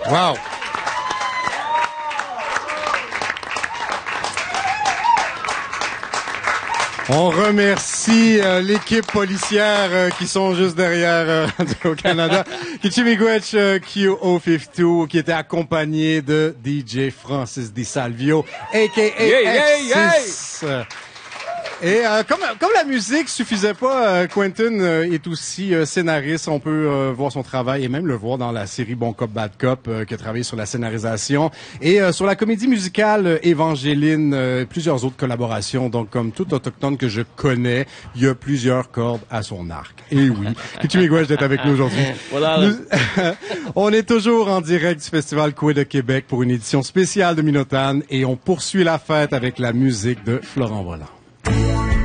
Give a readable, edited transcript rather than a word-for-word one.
Wow! On remercie l'équipe policière qui sont juste derrière au Canada. Kichimigwech QO52 qui était accompagné de DJ Francis Di Salvio, a.k.a. F6. Et comme la musique suffisait pas, Quentin est aussi scénariste. On peut voir son travail et même le voir dans la série Bon Cop Bad Cop, qui a travaillé sur la scénarisation et sur la comédie musicale Évangeline, plusieurs autres collaborations. Donc, comme tout autochtone que je connais, il y a plusieurs cordes à son arc. Et oui, Kichimigwech d'être avec nous aujourd'hui. Voilà. On est toujours en direct du Festival Coué de Québec pour une édition spéciale de Minotane et on poursuit la fête avec la musique de Florent Volant.